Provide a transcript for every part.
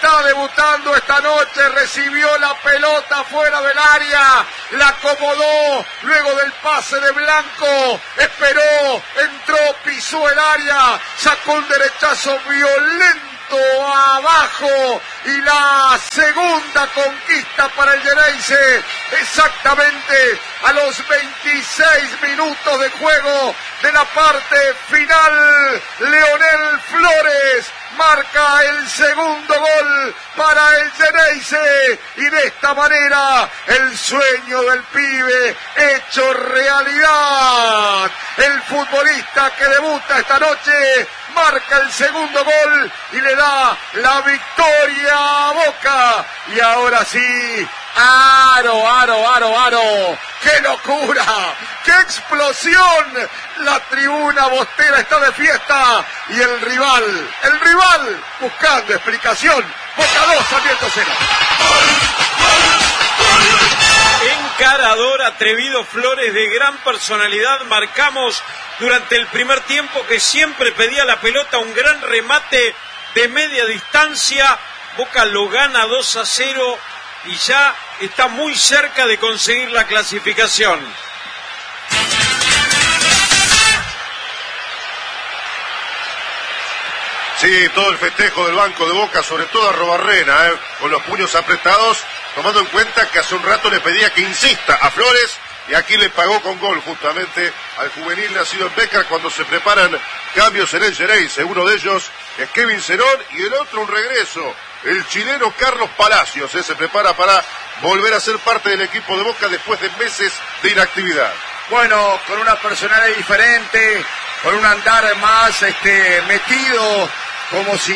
está debutando esta noche, recibió la pelota fuera del área, la acomodó, luego del pase de Blanco, esperó, entró, pisó el área, sacó un derechazo violento abajo y la segunda conquista para el Geneise, exactamente a los 26 minutos de juego de la parte final. Leonel Flores marca el segundo gol para el Geneise y de esta manera el sueño del pibe hecho realidad. El futbolista que debuta esta noche marca el segundo gol y le da la victoria a Boca. Y ahora sí, aro. ¡Qué locura! ¡Qué explosión! La tribuna bostera está de fiesta y el rival buscando explicación. Boca 2, Sarmiento 0. Encarador, atrevido Flores, de gran personalidad. Marcamos durante el primer tiempo que siempre pedía la pelota, un gran remate de media distancia. Boca lo gana 2-0 y ya está muy cerca de conseguir la clasificación. Sí, todo el festejo del banco de Boca, sobre todo a Robarrena, con los puños apretados, tomando en cuenta que hace un rato le pedía que insista a Flores y aquí le pagó con gol justamente al juvenil nacido en Becar cuando se preparan cambios en el Geneise. Uno de ellos es Kevin Cerón y el otro un regreso, el chileno Carlos Palacios, se prepara para volver a ser parte del equipo de Boca después de meses de inactividad. Bueno, con una personalidad diferente, con un andar más metido, como si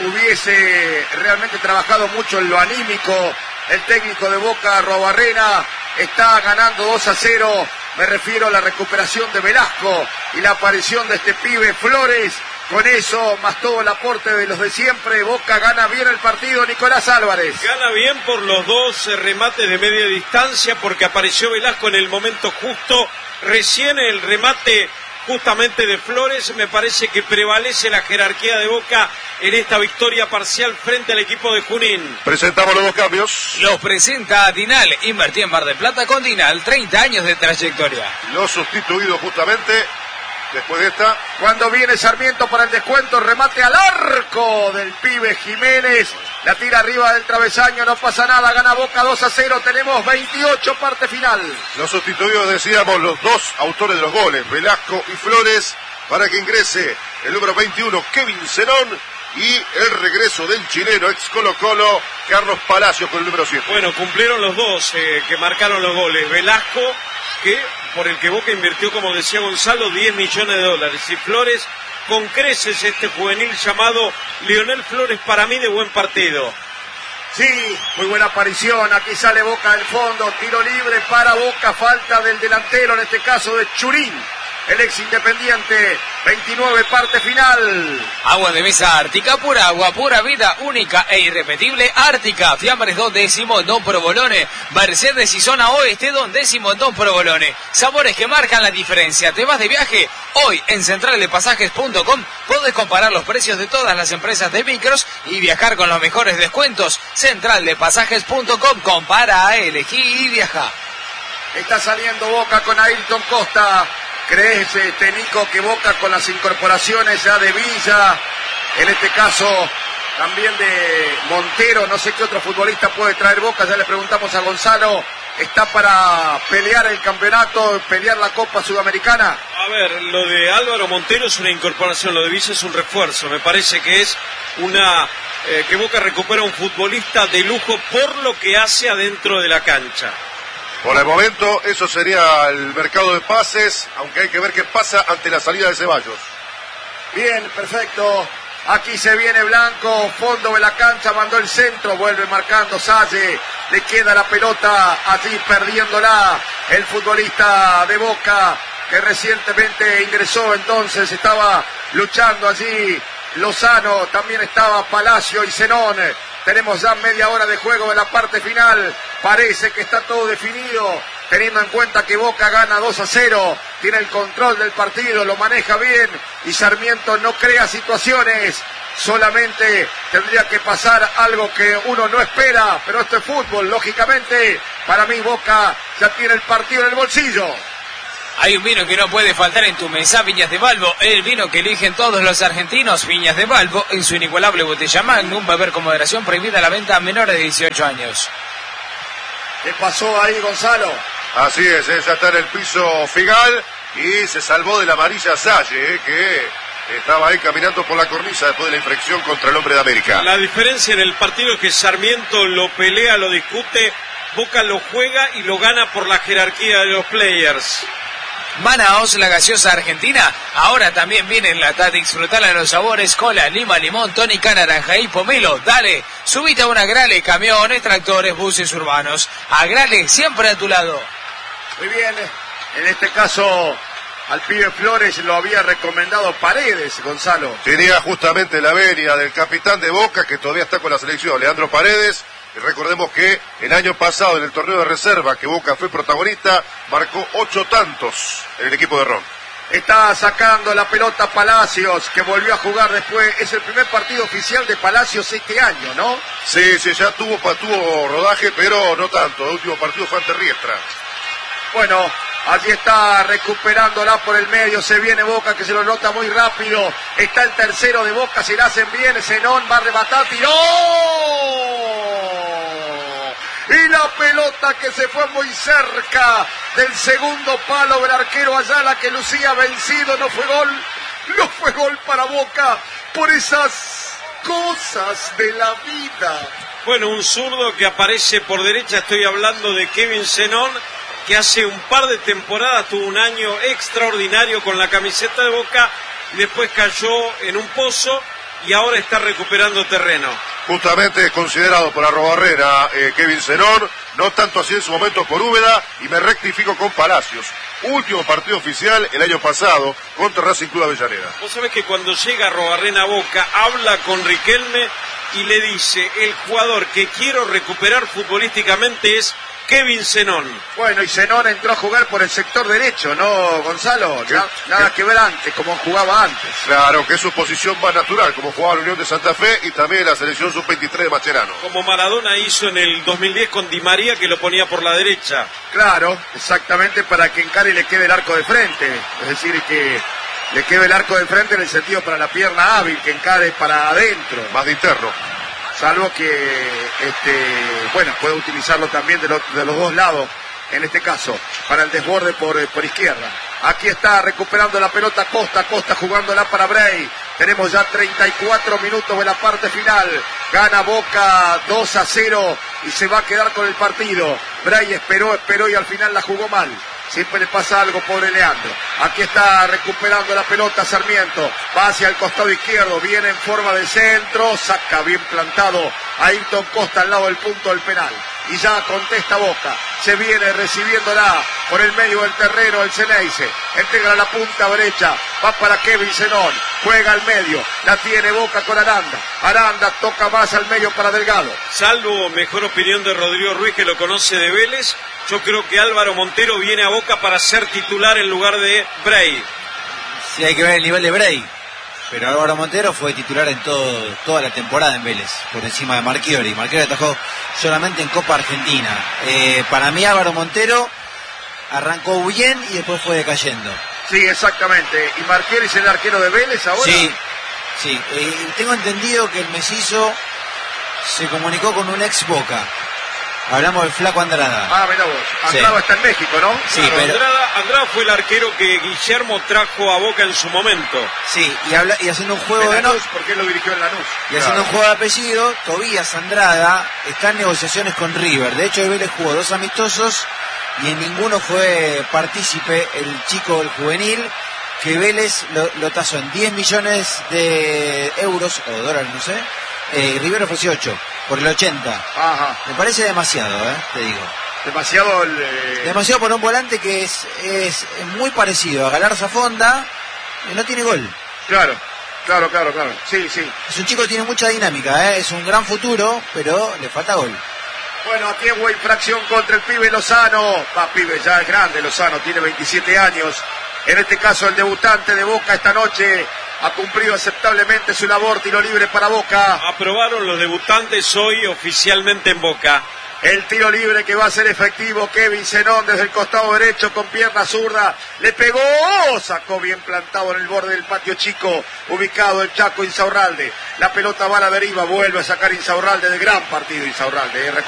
hubiese realmente trabajado mucho en lo anímico. El técnico de Boca, Robarrena, está ganando 2-0. Me refiero a la recuperación de Velasco y la aparición de este pibe Flores. Con eso, más todo el aporte de los de siempre, Boca gana bien el partido. Nicolás Álvarez. Gana bien por los dos remates de media distancia, porque apareció Velasco en el momento justo. Recién el remate justamente de Flores. Me parece que prevalece la jerarquía de Boca en esta victoria parcial frente al equipo de Junín. Presentamos los dos cambios. Los presenta Dinal. Invertí en Mar del Plata con Dinal, 30 años de trayectoria. Los sustituidos justamente después de esta. Cuando viene Sarmiento para el descuento, remate al arco del pibe Jiménez. La tira arriba del travesaño, no pasa nada, gana Boca 2-0, tenemos 28, parte final. Los sustituidos, decíamos, los dos autores de los goles, Velasco y Flores, para que ingrese el número 21, Kevin Cerón, y el regreso del chileno ex Colo-Colo, Carlos Palacios, con el número 7. Bueno, cumplieron los dos que marcaron los goles. Velasco, que por el que Boca invirtió, como decía Gonzalo, $10 millones, y Flores con creces, este juvenil llamado Leonel Flores, para mí de buen partido. Sí, muy buena aparición, aquí sale Boca del fondo, tiro libre para Boca, falta del delantero, en este caso de Churín, el ex Independiente. 29, parte final. Agua de mesa Ártica, pura agua, pura vida, única e irrepetible. Ártica, Fiambres 2 décimo, Don Provolone. Mercedes y zona oeste, 2 décimo, Don Provolone. Sabores que marcan la diferencia. ¿Te vas de viaje? Hoy en centraldepasajes.com podés comparar los precios de todas las empresas de micros y viajar con los mejores descuentos. Centraldepasajes.com, compara, elegí y viaja. Está saliendo Boca con Ayrton Costa. ¿Crees, Nico, que Boca con las incorporaciones ya de Villa, en este caso también de Montero, no sé qué otro futbolista puede traer Boca? Ya le preguntamos a Gonzalo, ¿está para pelear el campeonato, pelear la Copa Sudamericana? A ver, lo de Álvaro Montero es una incorporación, lo de Villa es un refuerzo. Me parece que es que Boca recupera un futbolista de lujo por lo que hace adentro de la cancha. Por el momento, eso sería el mercado de pases, aunque hay que ver qué pasa ante la salida de Ceballos. Bien, perfecto. Aquí se viene Blanco, fondo de la cancha, mandó el centro, vuelve marcando Salle. Le queda la pelota allí perdiéndola el futbolista de Boca, que recientemente ingresó, entonces estaba luchando allí Lozano, también estaba Palacio y Zenón. Tenemos ya media hora de juego de la parte final. Parece que está todo definido, teniendo en cuenta que Boca gana 2-0, tiene el control del partido, lo maneja bien y Sarmiento no crea situaciones. Solamente tendría que pasar algo que uno no espera, pero esto es fútbol, lógicamente. Para mí Boca ya tiene el partido en el bolsillo. Hay un vino que no puede faltar en tu mesa, Viñas de Balbo, el vino que eligen todos los argentinos. Viñas de Balbo, en su inigualable botella Magnum, beber con moderación, prohibida la venta a menores de 18 años. ¿Qué pasó ahí, Gonzalo? Así es, ya está en el piso Figal y se salvó de la amarilla Salle, que estaba ahí caminando por la cornisa después de la infracción contra el hombre de América. La diferencia en el partido es que Sarmiento lo pelea, lo discute, Boca lo juega y lo gana por la jerarquía de los players. Manaos, la gaseosa argentina, ahora también viene en lata. Disfrutar de los sabores cola, lima, limón, tónica, naranja y pomelo. Dale, subite a un Agrale, camiones, tractores, buses urbanos. Agrale, siempre a tu lado. Muy bien, en este caso al pibe Flores lo había recomendado Paredes, Gonzalo. Tenía justamente la venia del capitán de Boca, que todavía está con la selección, Leandro Paredes. Y recordemos que el año pasado en el torneo de reserva que Boca fue protagonista, marcó 8 tantos en el equipo de Ron. Está sacando la pelota Palacios, que volvió a jugar después. Es el primer partido oficial de Palacios este año, ¿no? Sí, ya tuvo rodaje, pero no tanto. El último partido fue ante Riestra. Bueno, allí está recuperándola por el medio. Se viene Boca, que se lo nota muy rápido. Está el tercero de Boca, se la hacen bien. Zenón va a rematar, tiró. Y la pelota que se fue muy cerca del segundo palo del arquero Ayala, que lucía vencido. No fue gol para Boca por esas cosas de la vida. Bueno, un zurdo que aparece por derecha, estoy hablando de Kevin Zenón, que hace un par de temporadas tuvo un año extraordinario con la camiseta de Boca y después cayó en un pozo y ahora está recuperando terreno. Justamente es considerado por Arrobarrena Kevin Zenón, no tanto así en su momento por Úbeda, y me rectifico con Palacios. Último partido oficial el año pasado contra Racing Club Avellaneda. Vos sabés que cuando llega Arrobarrena a Boca, habla con Riquelme y le dice, el jugador que quiero recuperar futbolísticamente es Kevin Zenón. Bueno, y Zenón entró a jugar por el sector derecho, ¿no, Gonzalo? Nada que ver antes, como jugaba antes. Claro, que es su posición más natural, como jugaba la Unión de Santa Fe y también la selección sub-23 de Mascherano. Como Maradona hizo en el 2010 con Di María, que lo ponía por la derecha. Claro, exactamente, para que encare y le quede el arco de frente. Es decir, que le quede el arco de frente en el sentido para la pierna hábil, que encare para adentro. Más de interno. Salvo que, puede utilizarlo también de los dos lados, en este caso, para el desborde por izquierda. Aquí está recuperando la pelota Costa jugándola para Bray. Tenemos ya 34 minutos de la parte final. Gana Boca 2-0 y se va a quedar con el partido. Bray esperó y al final la jugó mal. Siempre le pasa algo, pobre Leandro. Aquí está recuperando la pelota Sarmiento. Va hacia el costado izquierdo. Viene en forma de centro. Saca bien plantado a Ayrton Costa al lado del punto del penal. Y ya contesta Boca. Se viene recibiéndola por el medio del terreno el Ceneice. Entrega la punta derecha. Va para Kevin Zenón. Juega al medio. La tiene Boca con Aranda. Aranda toca más al medio para Delgado. Salvo mejor opinión de Rodrigo Ruiz, que lo conoce de Vélez, yo creo que Álvaro Montero viene a Boca para ser titular en lugar de Bray. Sí, hay que ver el nivel de Bray. Pero Álvaro Montero fue titular en toda la temporada en Vélez, por encima de Marchiori. Marchiori atajó solamente en Copa Argentina. Para mí Álvaro Montero arrancó bien y después fue decayendo. Sí, exactamente. ¿Y Marchiori es el arquero de Vélez ahora? Sí. Tengo entendido que el Mesizo se comunicó con un ex Boca. Hablamos del Flaco Andrada. Ah, mirá vos. Andrada está en México, ¿no? Sí, claro, pero Andrada fue el arquero que Guillermo trajo a Boca en su momento. Sí, y haciendo un juego de Lanús, porque él lo dirigió en Lanús. Y haciendo un juego de apellido, Tobías Andrada está en negociaciones con River. De hecho, Vélez jugó 2 amistosos y en ninguno fue partícipe el chico del juvenil, que Vélez lo tasó en 10 millones de euros o dólares, no sé. River ofreció 8 por el 80. Ajá. Me parece demasiado, te digo. Demasiado por un volante que es muy parecido a Galarza Fonda y no tiene gol. Claro. Sí. Es un chico que tiene mucha dinámica, es un gran futuro, pero le falta gol. Bueno, aquí hubo infracción contra el pibe Lozano. Pibe, ya es grande Lozano, tiene 27 años. En este caso el debutante de Boca esta noche ha cumplido aceptablemente su labor. Tiro libre para Boca. Aprobaron los debutantes hoy oficialmente en Boca. El tiro libre que va a ser efectivo. Kevin Zenón desde el costado derecho con pierna zurda. Le pegó. Sacó bien plantado en el borde del patio chico. Ubicado el Chaco Insaurralde. La pelota va a la deriva. Vuelve a sacar Insaurralde. De gran partido Insaurralde.